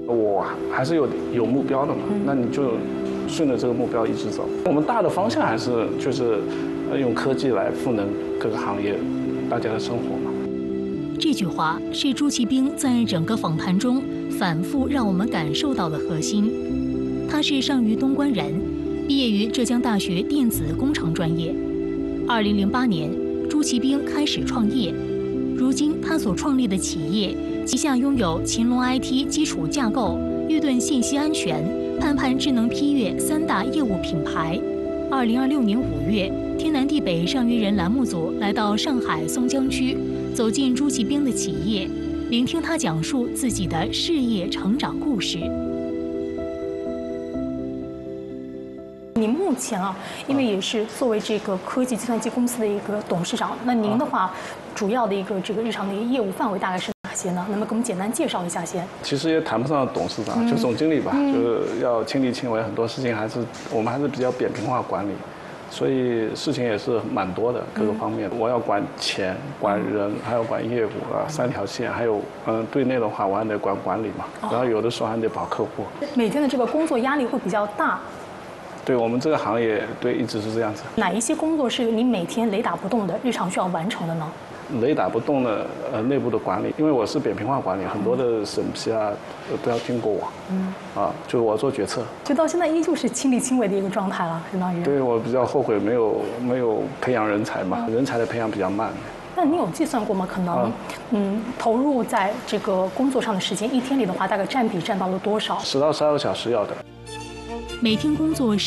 我还是有目标的嘛，那你就顺着这个目标一直走。我们大的方向还是就是用科技来赋能各个行业大家的生活嘛。 这句话是朱其兵在整个访谈中反复让我们感受到的核心。他是上虞东关人，毕业于浙江大学电子工程专业。2008年，朱其兵开始创业。如今，他所创立的企业旗下拥有秦龙 IT 基础架构、玉盾信息安全、盼盼智能批阅3大业务品牌。2026年5月，天南地北上虞人栏目组来到上海松江区，走进朱其兵的企业，聆听他讲述自己的事业成长故事。 您目前因为也是作为这个科技计算机公司的一个董事长，那您的话，主要的一个这个日常的一个业务范围大概是哪些呢？能不能给我们简单介绍一下先？ 其实也谈不上董事长，就总经理吧，就是要亲力亲为，很多事情我们还是比较扁平化管理，所以事情也是蛮多的，各个方面。我要管钱、管人，还要管业务3条线，还有对内的话，我还得管理嘛，然后有的时候还得跑客户。 每天的这个工作压力会比较大。 对我们这个行业，对一直是这样子。 哪一些工作是你每天雷打不动的日常需要完成的呢？ 雷打不动的内部的管理，因为我是扁平化管理，很多的审批都要经过我。就是我做决策。 就到现在依旧是亲力亲为的一个状态了，相当于。 对，我比较后悔没有培养人才嘛，人才的培养比较慢。 那你有计算过吗？可能投入在这个工作上的时间，一天里的话，大概占到了多少？ 10到12个小时要的。 每天工作